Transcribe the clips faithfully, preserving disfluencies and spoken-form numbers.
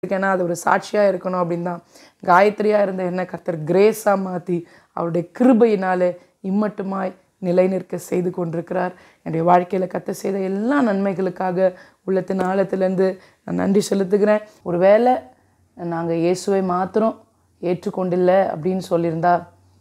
ஏன்னா அது ஒரு சாட்சியாக இருக்கணும் அப்படின்னு தான். காயத்ரியாக இருந்த என்ன கர்த்தர் கிரேஸாக மாற்றி அவருடைய கிருபையினாலே இம்மட்டுமாய் நிலை நிற்க செய்து கொண்டிருக்கிறார். என்னுடைய வாழ்க்கையில் கர்த்தர் செய்த எல்லா நன்மைகளுக்காக உள்ளத்தின் ஆழத்திலேருந்து நான் நன்றி செலுத்துகிறேன். ஒரு வேளை நாங்கள் இயேசுவை மாத்திரம் ஏற்றுக்கொண்டில்லை அப்படின்னு சொல்லியிருந்தா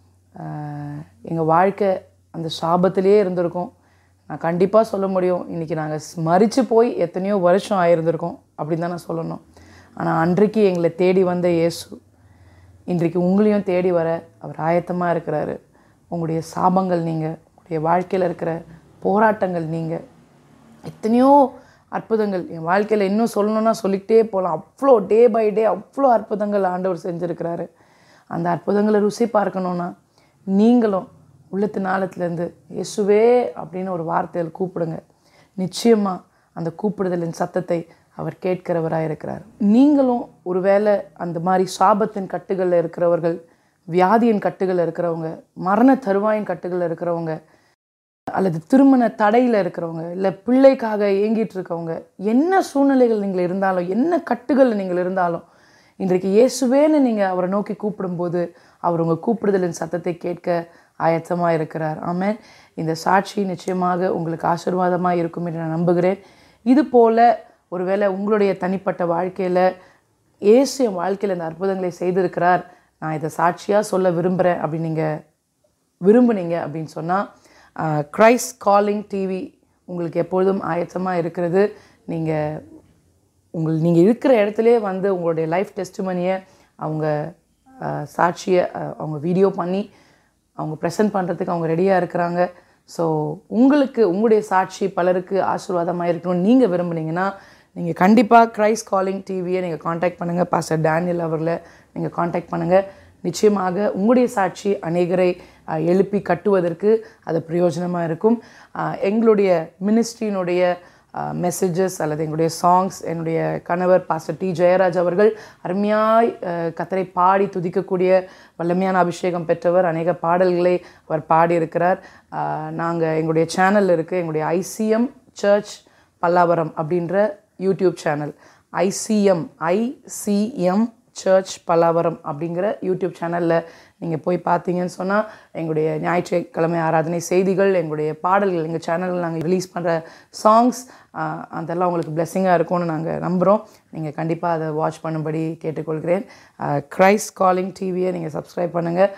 எங்கள் வாழ்க்கை அந்த சாபத்திலே இருந்திருக்கும். நான் கண்டிப்பாக சொல்ல முடியும், இன்றைக்கி நாங்கள் மரித்து போய் எத்தனையோ வருஷம் ஆயிருந்திருக்கோம் அப்படின்னு தான் நான் சொல்லணும். ஆனால் அன்றைக்கு எங்களை தேடி வந்த இயேசு இன்றைக்கு உங்களையும் தேடி வர அவர் ஆயத்தமாக இருக்கிறாரு. உங்களுடைய சாபங்கள் நீங்கள், உங்களுடைய வாழ்க்கையில் இருக்கிற போராட்டங்கள் நீங்கள், எத்தனையோ அற்புதங்கள் என் வாழ்க்கையில் இன்னும் சொல்லணுன்னா சொல்லிக்கிட்டே போகலாம். அவ்வளோ டே பை டே அவ்வளோ அற்புதங்கள் ஆண்டவர் செஞ்சுருக்கிறாரு. அந்த அற்புதங்களை ருசி பார்க்கணுன்னா நீங்களும் உள்ளத்து நாளத்துலேருந்து இயேசுவே அப்படின்னு ஒரு வார்த்தையில் கூப்பிடுங்க. நிச்சயமாக அந்த கூப்பிடுதலின் சத்தத்தை அவர் கேட்கிறவராக இருக்கிறார். நீங்களும் ஒரு வேளை அந்த மாதிரி சாபத்தின் கட்டுகளில் இருக்கிறவர்கள், வியாதியின் கட்டுகளில் இருக்கிறவங்க, மரண தருவாயின் கட்டுகளில் இருக்கிறவங்க, அல்லது திருமண தடையில் இருக்கிறவங்க, இல்லை பிள்ளைக்காக ஏங்கிட்டு இருக்கவங்க, என்ன சூழ்நிலைகள் நீங்கள் இருந்தாலும், என்ன கட்டுகள் நீங்கள் இருந்தாலும், இன்றைக்கு இயேசுவேன்னு நீங்கள் அவரை நோக்கி கூப்பிடும்போது அவர் உங்கள் கூப்பிடுதலின் சத்தத்தை கேட்க ஆயத்தமாக இருக்கிறார். ஆமென். இந்த சாட்சி நிச்சயமாக உங்களுக்கு ஆசீர்வாதமாக இருக்கும் என்று நான் நம்புகிறேன். இது போல் ஒருவேளை உங்களுடைய தனிப்பட்ட வாழ்க்கையில் இயேசு என் வாழ்க்கையில் இந்த அற்புதங்களை செய்திருக்கிறார், நான் இதை சாட்சியாக சொல்ல விரும்புகிறேன் அப்படின்னு நீங்கள் விரும்புனீங்க அப்படின்னு சொன்னால் கிரைஸ்ட் காலிங் டிவி உங்களுக்கு எப்பொழுதும் ஆயத்தமாக இருக்கிறது. நீங்கள் உங்கள் நீங்கள் இருக்கிற இடத்துலே வந்து உங்களுடைய லைஃப் டெஸ்டிமனியை அவங்க சாட்சியை அவங்க வீடியோ பண்ணி அவங்க ப்ரெசென்ட் பண்ணுறதுக்கு அவங்க ரெடியாக இருக்கிறாங்க. ஸோ உங்களுக்கு உங்களுடைய சாட்சி பலருக்கு ஆசீர்வாதமாக இருக்கணும்னு நீங்கள் விரும்புனீங்கன்னா நீங்கள் கண்டிப்பாக கிரைஸ்ட் காலிங் டிவியை நீங்கள் காண்டாக்ட் பண்ணுங்கள். பாஸ்டர் டேனியல் அவர்களை நீங்கள் காண்டாக்ட் பண்ணுங்கள். நிச்சயமாக உங்களுடைய சாட்சி அநேகரை எழுப்பி கட்டுவதற்கு அது பிரயோஜனமாக இருக்கும். எங்களுடைய மினிஸ்ட்ரியினுடைய மெசேஜஸ் அல்லது எங்களுடைய சாங்ஸ் என்னுடைய கணவர் பாஸ்டர் டி ஜெயராஜ் அவர்கள் அருமையாய் கர்த்தரை பாடி துதிக்கக்கூடிய வல்லமையான அபிஷேகம் பெற்றவர். அநேக பாடல்களை அவர் பாடியிருக்கிறார். நாங்கள் எங்களுடைய சேனல் இருக்குது, எங்களுடைய ஐசிஎம் சர்ச் பல்லாவரம் அப்படின்ற YouTube channel, ICM ICM search Pallavaram அப்படிங்கிற யூடியூப் சேனலில் நீங்கள் போய் பார்த்தீங்கன்னு சொன்னால் எங்களுடைய ஞாயிற்றுக்கிழமை ஆராதனை செய்திகள், எங்களுடைய பாடல்கள், எங்கள் சேனலில் நாங்கள் ரிலீஸ் பண்ணுற சாங்ஸ் அதெல்லாம் உங்களுக்கு பிளெஸ்ஸிங்காக இருக்கும்னு நாங்கள் நம்புகிறோம். நீங்கள் கண்டிப்பாக அதை வாட்ச் பண்ணும்படி கேட்டுக்கொள்கிறேன். கிரைஸ்ட் காலிங் டிவியை நீங்கள் சப்ஸ்கிரைப் பண்ணுங்கள்.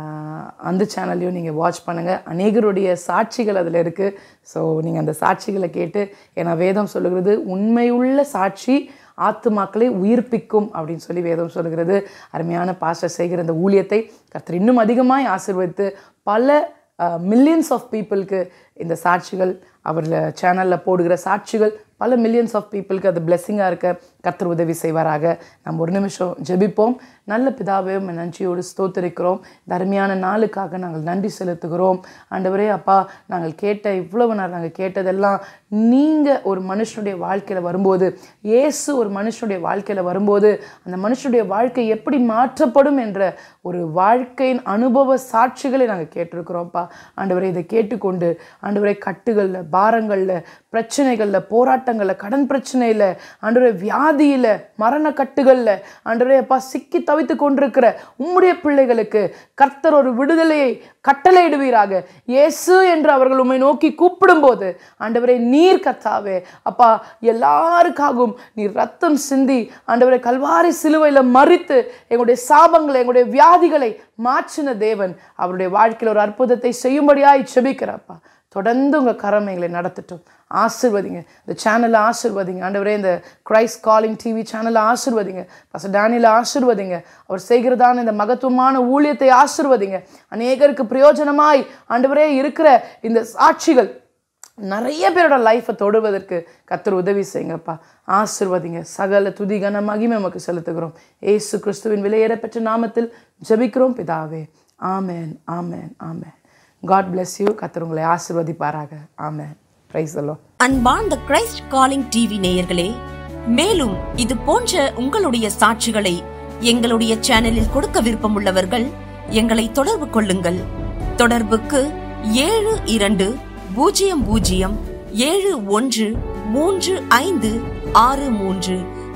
அந்த சேனல்லையும் நீங்கள் வாட்ச் பண்ணுங்கள். அநேகருடைய சாட்சிகள் அதில் இருக்குது. ஸோ நீங்கள் அந்த சாட்சிகளை கேட்டு, ஏன்னா வேதம் சொல்லுகிறது உண்மையுள்ள சாட்சி ஆத்துமாக்களை உயிர்ப்பிக்கும் அப்படின்னு சொல்லி வேதம் சொல்லுகிறது. அருமையான பாஸ்டர் செய்கிற இந்த ஊழியத்தை கர்த்தர் இன்னும் அதிகமாய் ஆசீர்வதித்து பல மில்லியன்ஸ் ஆஃப் பீப்புளுக்கு இந்த சாட்சிகள் அவரில் சேனலில் போடுகிற சாட்சிகள் பல மில்லியன்ஸ் ஆஃப் பீப்புளுக்கு அது பிளெஸ்ஸிங்காக இருக்க கர்த்தர் உதவி செய்வாராக. நம்ம ஒரு நிமிஷம் ஜெபிப்போம். நல்ல பிதாவே, நன்றியோடு ஸ்தோத்திரிக்கிறோம். இந்த அருமையான நாளுக்காக நாங்கள் நன்றி செலுத்துகிறோம். ஆண்டவரே அப்பா, நாங்கள் கேட்ட இவ்வளவு நேரம் நாங்கள் கேட்டதெல்லாம் நீங்கள் ஒரு மனுஷனுடைய வாழ்க்கையில் வரும்போது, இயேசு ஒரு மனுஷனுடைய வாழ்க்கையில் வரும்போது அந்த மனுஷனுடைய வாழ்க்கை எப்படி மாற்றப்படும் என்ற ஒரு வாழ்க்கையின் அனுபவ சாட்சிகளை நாங்கள் கேட்டிருக்கிறோம்ப்பா. ஆண்டவரை இதை கேட்டுக்கொண்டு ஆண்டவரை கட்டுகளில், பாரங்களில், பிரச்சனைகளில், போராட்டங்களில், கடன் பிரச்சனையில், ஆண்டவரை வியாதியில், மரண கட்டுகளில் ஆண்டவரை அப்பா சிக்கி தவித்து கொண்டிருக்கிற உம்முடைய பிள்ளைகளுக்கு கர்த்தர் ஒரு விடுதலையை கட்டளையிடுவீராக. இயேசு என்று அவர்கள் உம்மை நோக்கி கூப்பிடும்போது ஆண்டவரை நீர் கர்த்தாவே அப்பா எல்லாருக்காகவும் நீர் ரத்தம் சிந்தி ஆண்டவரை கல்வாரி சிலுவையில் மரித்து எங்களுடைய சாபங்களை, எங்களுடைய வியாதிகளை மாற்றின தேவன் அவருடைய வாழ்க்கையில் ஒரு அற்புதத்தை செய்யும்படியாய் செபிக்கிறப்பா. தொடர்ந்து உங்கள் கரம் எங்களை நடத்தட்டும். ஆசீர்வதிங்க, இந்த சேனலை ஆசீர்வதிங்க ஆண்டவரே. இந்த கிரைஸ்ட் காலிங் டிவி சேனலை ஆசீர்வதிங்க. பாஸ்டர் டேனியலை ஆசீர்வதிங்க. அவர் செய்கிறதான இந்த மகத்துவமான ஊழியத்தை ஆசீர்வதிங்க. அநேகருக்கு பிரயோஜனமாய் ஆண்டவரே இருக்கிற இந்த சாட்சிகள் நிறைய பேரோட லைஃப்பை தொடுவதற்கு கர்த்தர் உதவி செய்யுங்கப்பா. ஆசீர்வதிங்க. சகல துதி கன மகிமை நமக்கு செலுத்துகிறோம். இயேசு கிறிஸ்துவின் விலையேறப்பெற்ற நாமத்தில் ஜெபிக்கிறோம் பிதாவே. ஆமென், ஆமென், ஆமென். God bless you. கர்த்தர் உங்களை ஆசீர்வதிப்பாராக. ஆமென். Praise the Lord. அன்பார்ந்த கிரைஸ்ட் காலிங் டிவி நேயர்களே, மேலும் இது போன்ற உங்களுடைய சாட்சிகளை எங்களுடைய சேனலில் கொடுக்க விருப்பம் உள்ளவர்கள் எங்களை தொடர்பு கொள்ளுங்கள். தொடர்புக்கு ஏழு இரண்டு பூஜ்ஜியம் பூஜ்ஜியம் ஏழு ஒன்று மூன்று ஐந்து ஆறு மூன்று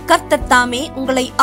கர்த்தர் தாமே உங்களை